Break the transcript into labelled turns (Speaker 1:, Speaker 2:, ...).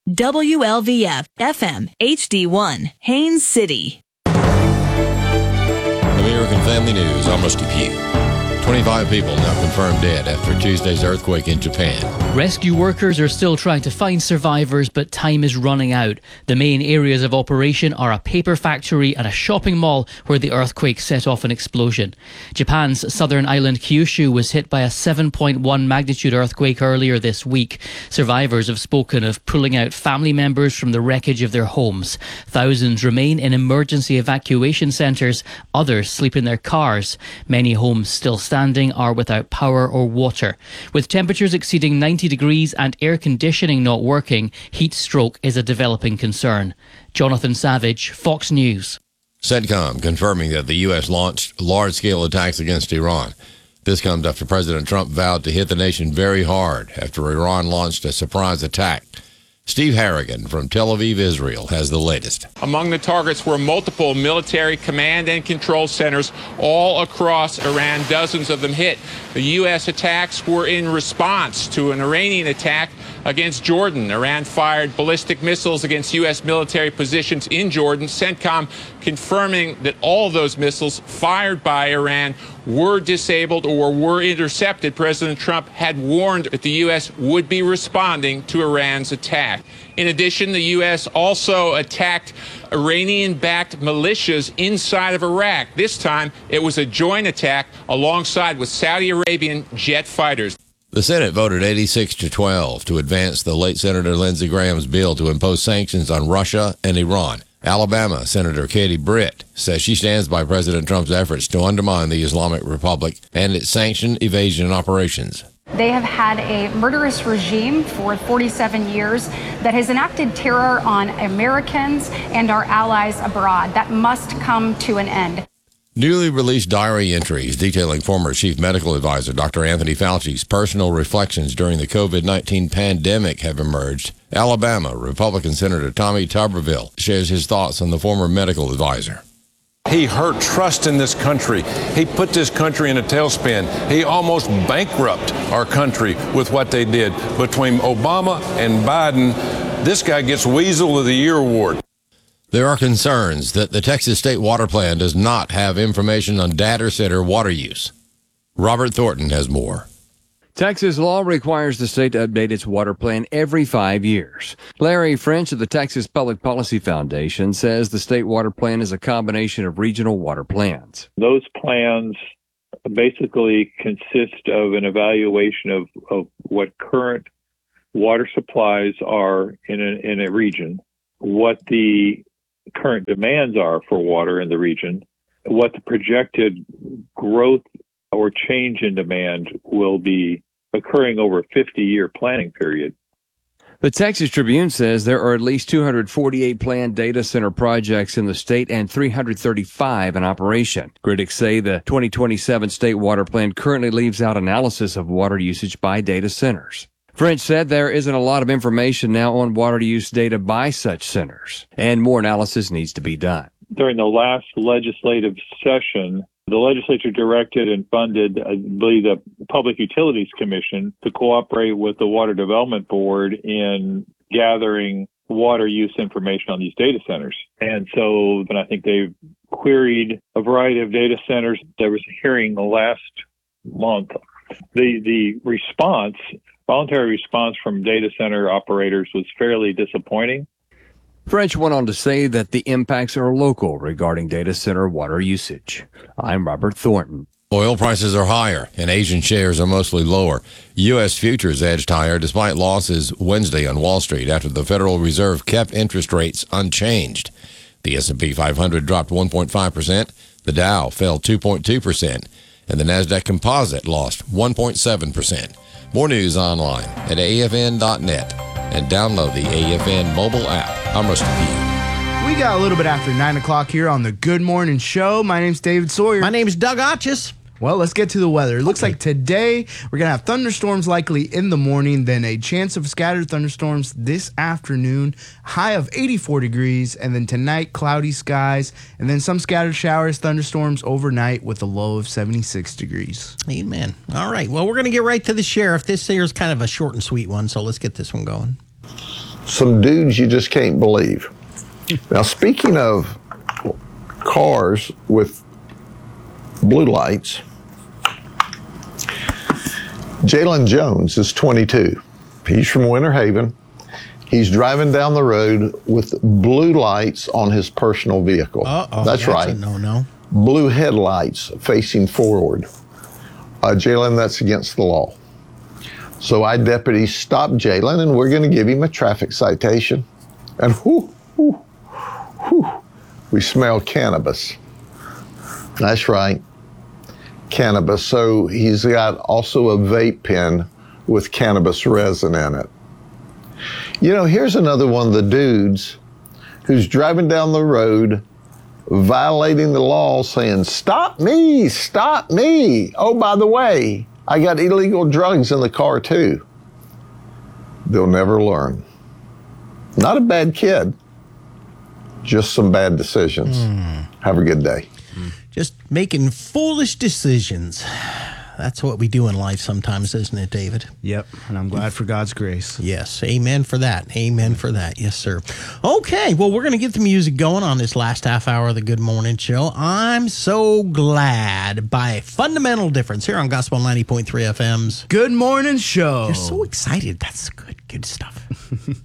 Speaker 1: WLVF FM HD1, Haines City.
Speaker 2: American Family News, I'm Rusty Pugh. 25 people now confirmed dead after Tuesday's earthquake in Japan.
Speaker 3: Rescue workers are still trying to find survivors, but time is running out. The main areas of operation are a paper factory and a shopping mall where the earthquake set off an explosion. Japan's southern island Kyushu was hit by a 7.1 magnitude earthquake earlier this week. Survivors have spoken of pulling out family members from the wreckage of their homes. Thousands remain in emergency evacuation centres. Others sleep in their cars. Many homes still standing are without power or water. With temperatures exceeding 90 degrees and air conditioning not working, heat stroke is a developing concern. Jonathan Savage, Fox News.
Speaker 2: CENTCOM confirming that the U.S. launched large-scale attacks against Iran. This comes after President Trump vowed to hit the nation very hard after Iran launched a surprise attack. Steve Harrigan from Tel Aviv, Israel, has the latest.
Speaker 4: Among the targets were multiple military command and control centers all across Iran, dozens of them hit. The U.S. attacks were in response to an Iranian attack against Jordan. Iran fired ballistic missiles against U.S. military positions in Jordan. CENTCOM confirming that all of those missiles fired by Iran were disabled or were intercepted. President Trump had warned that the U.S. would be responding to Iran's attack. In addition, the U.S. also attacked Iranian-backed militias inside of Iraq. This time, it was a joint attack alongside with Saudi Arabian jet fighters.
Speaker 2: The Senate voted 86-12 to advance the late Senator Lindsey Graham's bill to impose sanctions on Russia and Iran. Alabama Senator Katie Britt says she stands by President Trump's efforts to undermine the Islamic Republic and its sanction evasion operations.
Speaker 5: They have had a murderous regime for 47 years that has enacted terror on Americans and our allies abroad. That must come to an end.
Speaker 2: Newly released diary entries detailing former chief medical advisor Dr. Anthony Fauci's personal reflections during the COVID-19 pandemic have emerged. Alabama Republican Senator Tommy Tuberville shares his thoughts on the former medical advisor.
Speaker 6: He hurt trust in this country. He put this country in a tailspin. He almost bankrupted our country with what they did. Between Obama and Biden, this guy gets Weasel of the Year award.
Speaker 2: There are concerns that the Texas State Water Plan does not have information on data center water use. Robert Thornton has more.
Speaker 7: Texas law requires the state to update its water plan every 5 years. Larry French of the Texas Public Policy Foundation says the state water plan is a combination of regional water plans.
Speaker 8: Those plans basically consist of an evaluation of what current water supplies are in a region, what the current demands are for water in the region, what the projected growth or change in demand will be occurring over a 50-year planning period.
Speaker 7: The Texas Tribune says there are at least 248 planned data center projects in the state and 335 in operation. Critics say the 2027 state water plan currently leaves out analysis of water usage by data centers. French said there isn't a lot of information now on water use data by such centers, and more analysis needs to be done.
Speaker 8: During the last legislative session, the legislature directed and funded, I believe, the Public Utilities Commission to cooperate with the Water Development Board in gathering water use information on these data centers. And so I think they've queried a variety of data centers. There was a hearing last month. The response, voluntary response from data center operators was fairly disappointing.
Speaker 7: French went on to say that the impacts are local regarding data center water usage. I'm Robert Thornton.
Speaker 2: Oil prices are higher and Asian shares are mostly lower. U.S. futures edged higher despite losses Wednesday on Wall Street after the Federal Reserve kept interest rates unchanged. The S&P 500 dropped 1.5%, the Dow fell 2.2%, and the NASDAQ Composite lost 1.7%. More news online at afn.net and download the AFN mobile app. I'm Rusty Pugh.
Speaker 9: We got a little bit after 9 o'clock here on the Good Morning Show. My name's David Sawyer.
Speaker 10: My name is Doug Otchis.
Speaker 9: Well, let's get to the weather. It looks like today we're going to have thunderstorms likely in the morning, then a chance of scattered thunderstorms this afternoon, high of 84 degrees, and then tonight, cloudy skies, and then some scattered showers, thunderstorms overnight with a low of 76 degrees.
Speaker 10: Amen. All right. Well, we're going to get right to the sheriff. This here is kind of a short and sweet one, so let's get this one going.
Speaker 11: some dudes you just can't believe. Now, speaking of cars with blue lights, Jalen Jones is 22. He's from Winter Haven. He's driving down the road with blue lights on his personal vehicle. That's right.
Speaker 10: No.
Speaker 11: Blue headlights facing forward. Jalen, that's against the law. So our deputies stopped Jalen, and we're going to give him a traffic citation. And we smell cannabis. That's right, cannabis. So he's got also a vape pen with cannabis resin in it. You know, here's another one of the dudes who's driving down the road, violating the law, saying, "Stop me, stop me. Oh, by the way, I got illegal drugs in the car too." They'll never learn. Not a bad kid, just some bad decisions. Have a good day.
Speaker 10: Just making foolish decisions. That's what we do in life sometimes, isn't it, David?
Speaker 9: Yep, and I'm glad for God's grace.
Speaker 10: Yes, amen for that. Amen for that. Yes, sir. Okay, well, we're going to get the music going on this last half hour of the Good Morning Show. I'm so glad by Fundamental Difference here on Gospel 90.3 FM's
Speaker 9: Good Morning Show.
Speaker 10: You're so excited. That's good stuff.